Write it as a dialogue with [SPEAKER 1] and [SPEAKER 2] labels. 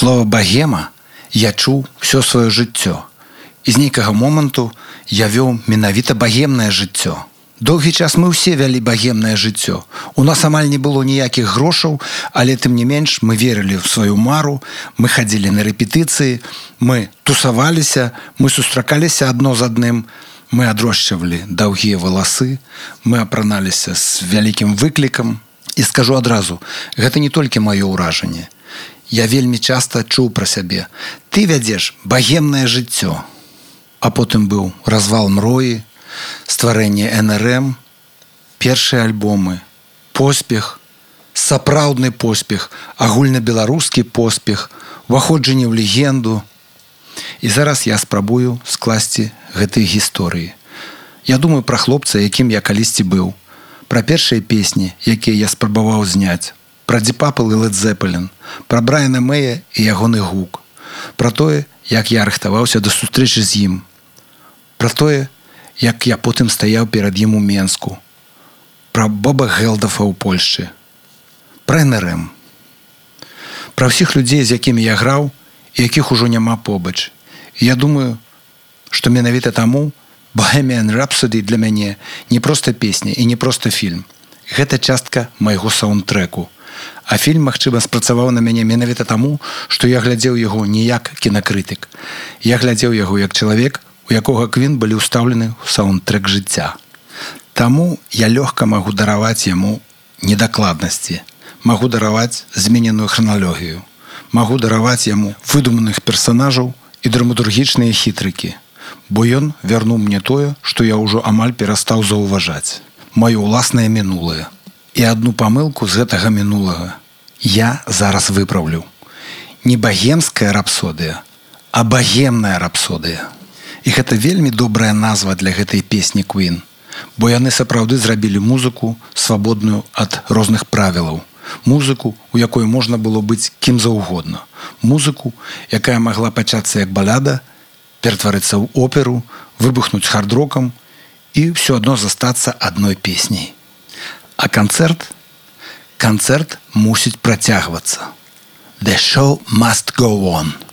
[SPEAKER 1] Слова багема я чуў усё сваё жыццё. І з нейкага моманту я вёў менавіта багемнае жыццё. Доўгі час мы ўсе вялі багемнае жыццё. У нас амаль не было ніякіх грошаў, але тым не менш мы верылі ў сваю мару, мы хадзілі на рэпетыцыі, мы тусаваліся, мы сустракаліся адно з адным, мы адрошчвалі даўгія валасы, мы апраналіся з вялікім выклікам. І скажу адразу, гэта не толькі маё ўражанне. Я вельмі часта чуў пра сябе: ты вядзеш багемнае жыццё. А потым быў развал мроі, стварэнне НРМ, першыя альбомы, поспех, сапраўдны поспех, агульнабеларускі поспех, уваходжанне ў легенду. І зараз я спрабую скласці гэтыя гісторыі. Я думаю пра хлопца, якім я калісьці быў, пра першыя песні, якія я спрабаваў зняць, пра Deep Purple і Led Zeppelin, пра Брайана Мэя і ягоны гук, пра тое, як я рыхтаваўся да сустрэчы з ім, пра тое, як я потым стаяў перад ім у Менску, пра Боба Гелдафа ў Польшчы, пра НРМ, пра ўсіх людзей, з якімі я граў і якіх ужо няма побач. І я думаю, што менавіта таму Bohemian Rhapsody для мяне не проста песня і не проста фільм. Гэта частка майго саундтрэку. А фільм, магчыма, спрацаваў на мяне менавіта таму, што я глядзеў яго не як кінакрытык. Я глядзеў яго як чалавек, у якога Квін былі ўстаўлены ў саундтрэк жыцця. Таму я лёгка магу дараваць яму недакладнасці, магу дараваць змененую храналогію, магу дараваць яму выдуманых персанажаў і драматургічныя хітрыкі, бо ён вярнуў мне тое, што я ўжо амаль перастаў заўважаць, маё ўласнае мінулае. І адну памылку з гэтага мінулага я зараз выпраўлю. Не багемская рапсодыя, а багемная рапсодыя. І гэта вельмі добрая назва для гэтай песні Queen, бо яны сапраўды зрабілі музыку свабодную ад розных правілаў. Музыку, у якой можна было быць кім заўгодна. Музыку, якая магла пачацца як баляда, ператварыцца ў оперу, выбухнуць хард-рокам і ўсё адно застацца адной песняй. А канцэрт мусіць працягвацца. The show must go on.